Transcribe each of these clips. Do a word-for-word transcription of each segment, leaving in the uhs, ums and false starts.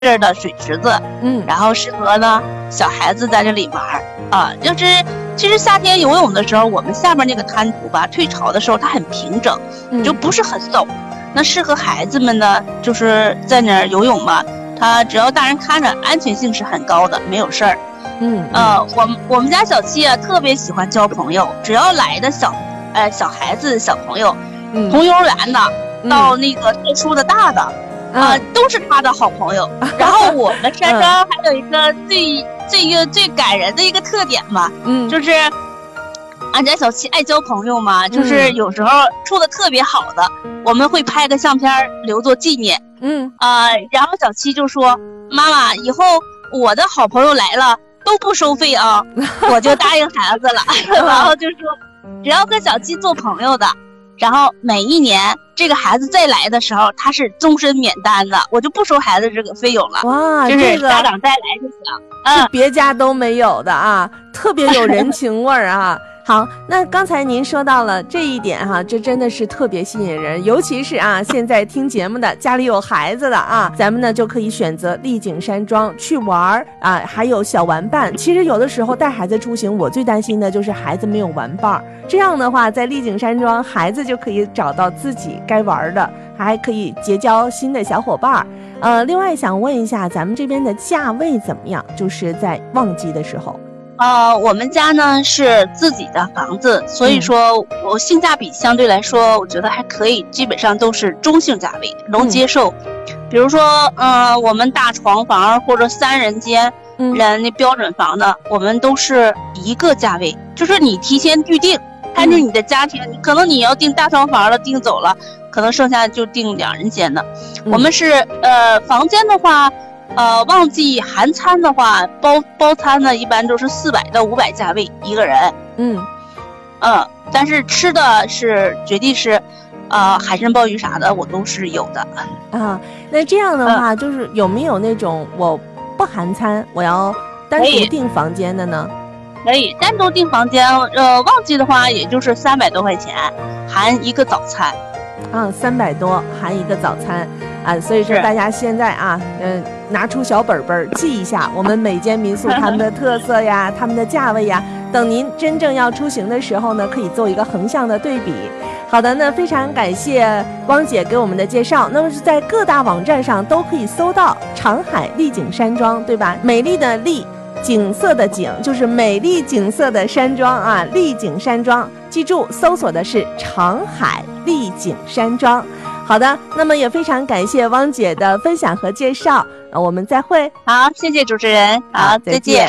的水池子， 嗯， 然后适合呢小孩子在这里玩啊。就是其实夏天游泳的时候，我们下边那个滩涂吧，退潮的时候它很平整，就不是很陡。嗯、那适合孩子们呢，就是在那儿游泳嘛，他只要大人看着，安全性是很高的，没有事儿。 嗯， 呃，我们我们家小七啊，特别喜欢交朋友，只要来的小，呃，小孩子、小朋友，嗯、从幼儿园的、嗯、到那个特殊的大的。啊、呃，都是他的好朋友。然后我们山庄还有一个最、嗯、最一个最感人的一个特点嘛，嗯，就是俺家小七爱交朋友嘛，嗯、就是有时候处的特别好的，我们会拍个相片留作纪念。嗯啊、呃，然后小七就说：“妈妈，以后我的好朋友来了都不收费啊。”我就答应孩子了，然后就说只要跟小七做朋友的。然后每一年这个孩子再来的时候，他是终身免单的，我就不收孩子这个费用了。 哇， 就是家长再来就行， 这个、是别家都没有的啊，特别有人情味儿啊。好，那刚才您说到了这一点哈，这真的是特别吸引人，尤其是啊，现在听节目的家里有孩子的啊，咱们呢就可以选择丽景山庄去玩啊，还有小玩伴。其实有的时候带孩子出行，我最担心的就是孩子没有玩伴，这样的话，在丽景山庄，孩子就可以找到自己该玩的，还可以结交新的小伙伴。呃，另外想问一下，咱们这边的价位怎么样？就是在旺季的时候。 呃，我们家呢是自己的房子，所以说我性价比相对来说，我觉得还可以，基本上都是中性价位，能接受。嗯、比如说，呃，我们大床房或者三人间人那标准房的，我们都是一个价位，就是你提前预定，看着你的家庭，嗯、可能你要订大床房了，订走了，可能剩下就订两人间的。嗯、我们是呃房间的话。呃，旺季含餐的话，包包餐呢，一般都是四百到五百价位一个人。嗯，嗯，但是吃的是绝对是，呃，海参鲍鱼啥的我都是有的。 啊，那这样的话，嗯、就是有没有那种我不含餐，我要单独订房间的呢？ 可以单独订房间，呃，旺季的话也就是三百多块钱，含一个早餐。 啊，三百多含一个早餐。啊，所以说大家现在啊，嗯、呃，拿出小本本记一下我们每间民宿他们的特色呀，他们的价位呀，等您真正要出行的时候呢，可以做一个横向的对比。好的，那非常感谢汪姐给我们的介绍。那么是在各大网站上都可以搜到长海丽景山庄，对吧？美丽的丽，景色的景，就是美丽景色的山庄啊，丽景山庄。记住，搜索的是长海丽景山庄。好的，那么也非常感谢汪姐的分享和介绍，呃，我们再会。 好，谢谢主持人，好，再见。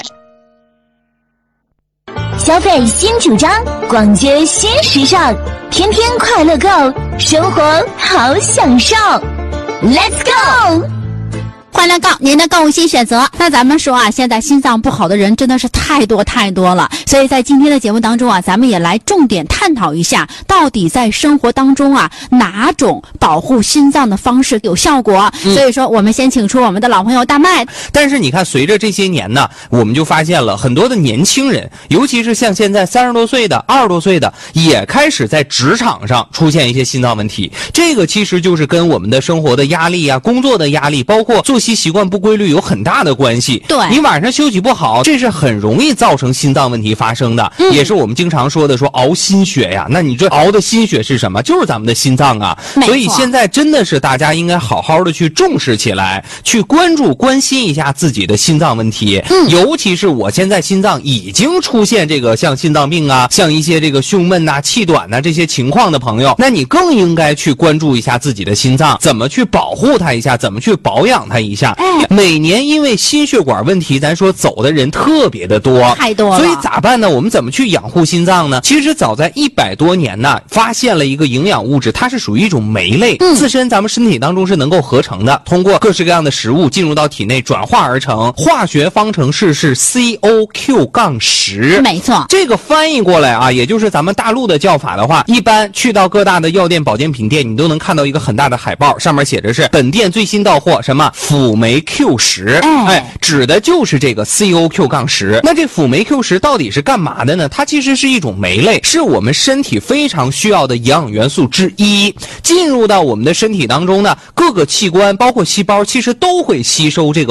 消费新主张，逛街新时尚，天天快乐购，生活好享受。Let's go！ 欢乐购，您的购物新选择。那咱们说啊，现在心脏不好的人真的是太多太多了，所以在今天的节目当中啊，咱们也来重点探讨一下，到底在生活当中啊，哪种保护心脏的方式有效果？嗯、所以说，我们先请出我们的老朋友大麦。 但是你看，随着这些年呢，我们就发现了很多的年轻人，尤其是像现在三十多岁的、二十多岁的，也开始在职场上出现一些心脏问题。这个其实就是跟我们的生活的压力啊、工作的压力，包括作息习惯不规律有很大的关系。 对， 你晚上休息不好，这是很容易造成心脏问题发生的，嗯、也是我们经常说的说熬心血呀。那你这熬的心血是什么？就是咱们的心脏啊。所以现在真的是大家应该好好的去重视起来，去关注关心一下自己的心脏问题。嗯，尤其是我现在心脏已经出现这个像心脏病啊，像一些这个胸闷呐、气短呐、这些情况的朋友，那你更应该去关注一下自己的心脏，怎么去保护它一下，怎么去保养它一下。哎，每年因为心血管问题，咱说走的人特别的多， 太多了。 所以咋办呢？我们怎么去养护心脏呢？其实早在一百多年呢，发现了一个营养物质，它是属于一种酶类，嗯、自身咱们身体当中是能够合成的，通过各式各样的食物进入到体内转化而成。化学方程式是 C O Q 十， 没错。 这个翻译过来啊，也就是咱们大陆的叫法的话，一般去到各大的药店、保健品店，你都能看到一个很大的海报，上面写着是本店最新到货什么辅酶 Q 十，哎，指的就是这个 C O Q 十。那这辅酶 Q 十到底是干嘛的呢？它其实是一种酶类，是我们身体非常需要的营养元素之一。进入到我们的身体当中呢，各个器官包括细胞其实都会吸收这个